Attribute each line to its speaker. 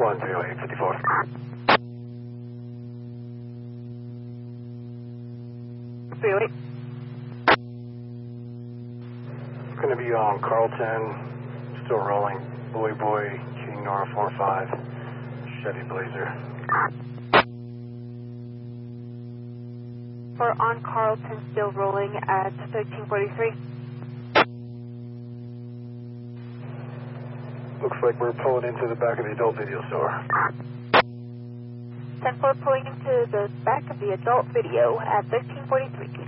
Speaker 1: 10854. Going to be on Carlton, still rolling. Boy, King Nora 45, Chevy Blazer.
Speaker 2: We're on Carlton, still rolling at 1343.
Speaker 1: Looks like we're pulling into the back of the adult video store.
Speaker 2: 10-4 pulling into the back of the adult video at 1343.